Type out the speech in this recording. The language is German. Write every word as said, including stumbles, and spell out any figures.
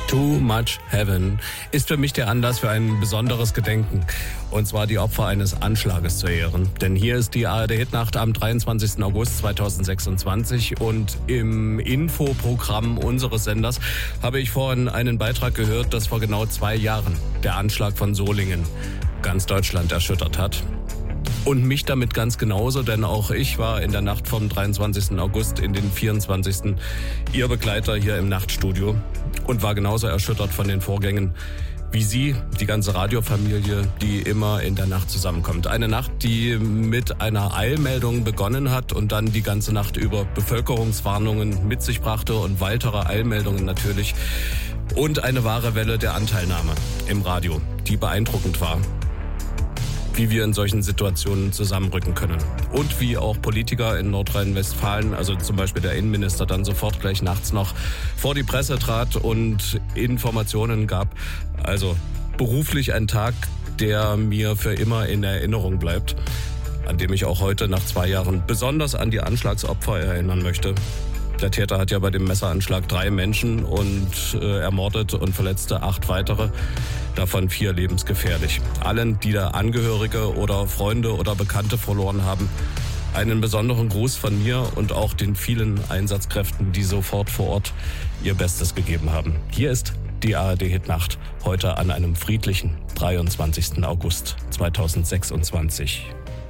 Too Much Heaven ist für mich der Anlass für ein besonderes Gedenken. Und zwar die Opfer eines Anschlages zu ehren. Denn hier ist die A R D-Hitnacht am dreiundzwanzigsten August zweitausendsechsundzwanzig. Und im Infoprogramm unseres Senders habe ich vorhin einen Beitrag gehört, dass vor genau zwei Jahren der Anschlag von Solingen ganz Deutschland erschüttert hat. Und mich damit ganz genauso, denn auch ich war in der Nacht vom dreiundzwanzigsten August in den vierundzwanzigsten Ihr Begleiter hier im Nachtstudio und war genauso erschüttert von den Vorgängen wie Sie, die ganze Radiofamilie, die immer in der Nacht zusammenkommt. Eine Nacht, die mit einer Eilmeldung begonnen hat und dann die ganze Nacht über Bevölkerungswarnungen mit sich brachte und weitere Eilmeldungen natürlich und eine wahre Welle der Anteilnahme im Radio, die beeindruckend war, wie wir in solchen Situationen zusammenrücken können. Und wie auch Politiker in Nordrhein-Westfalen, also zum Beispiel der Innenminister, dann sofort gleich nachts noch vor die Presse trat und Informationen gab. Also beruflich ein Tag, der mir für immer in Erinnerung bleibt, an dem ich auch heute nach zwei Jahren besonders an die Anschlagsopfer erinnern möchte. Der Täter hat ja bei dem Messeranschlag drei Menschen und äh, ermordet und verletzte acht weitere, davon vier lebensgefährlich. Allen, die da Angehörige oder Freunde oder Bekannte verloren haben, einen besonderen Gruß von mir und auch den vielen Einsatzkräften, die sofort vor Ort ihr Bestes gegeben haben. Hier ist die A R D-Hitnacht, heute an einem friedlichen dreiundzwanzigsten August zweitausendsechsundzwanzig.